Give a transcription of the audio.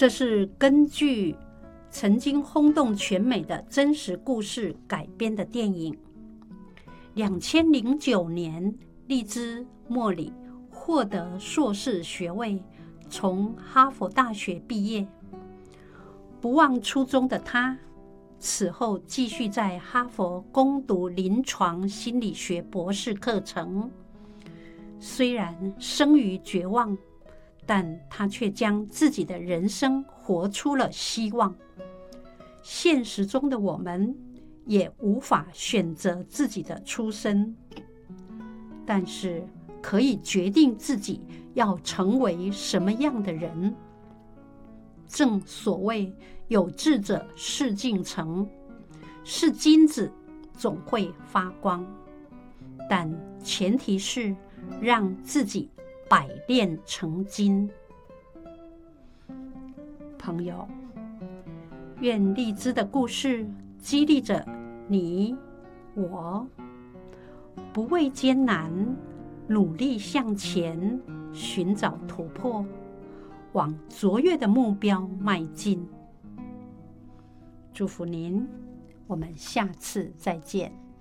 这是根据曾经轰动全美的真实故事改编的电影。2009年，利兹·莫里获得硕士学位，从哈佛大学毕业。不忘初衷的他，此后继续在哈佛攻读临床心理学博士课程。虽然生于绝望，但他却将自己的人生活出了希望。现实中的我们也无法选择自己的出身，但是可以决定自己要成为什么样的人。正所谓有志者事竟成，是金子总会发光，但前提是让自己百炼成金。朋友，愿荔枝的故事激励着你我，不畏艰难，努力向前，寻找突破，往卓越的目标迈进。祝福您，我们下次再见。